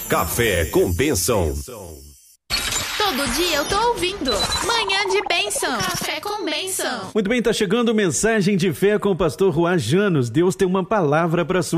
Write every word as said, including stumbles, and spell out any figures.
Café com Bênção. Todo dia eu tô ouvindo Manhã de Bênção. Café com Bênção. Muito bem, tá chegando mensagem de fé com o pastor Juan Janos. Deus tem uma palavra para sua